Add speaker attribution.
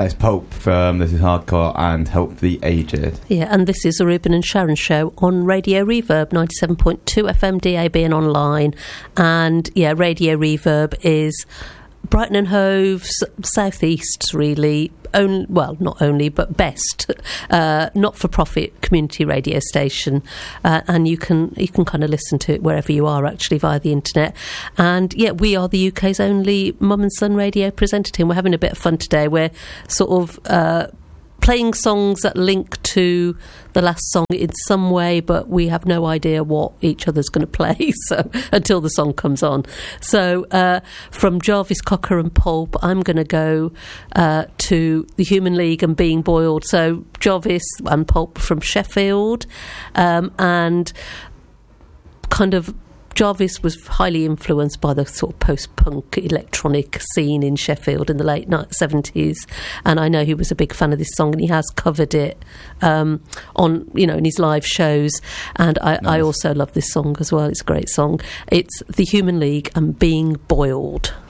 Speaker 1: That is Pulp from This Is Hardcore and Help the Aged.
Speaker 2: Yeah, and this is the Ruben and Sharon Show on Radio Reverb, 97.2 FM, DAB and online. And yeah, Radio Reverb is Brighton and Hove's southeast, really. Not only, but best not-for-profit community radio station, and you can kind of listen to it wherever you are, actually, via the internet. And yeah, we are the UK's only mum and son radio presenter team. We're having a bit of fun today. We're sort of playing songs that link to the last song in some way, but we have no idea what each other's going to play until the song comes on. So from Jarvis Cocker and Pulp, I'm going to go to the Human League and Being Boiled. So Jarvis and Pulp from Sheffield, and kind of Jarvis was highly influenced by the sort of post-punk electronic scene in Sheffield in the late 70s, and I know he was a big fan of this song, and he has covered it on, in his live shows. And I also love this song as well. It's a great song. It's the Human League and Being Boiled.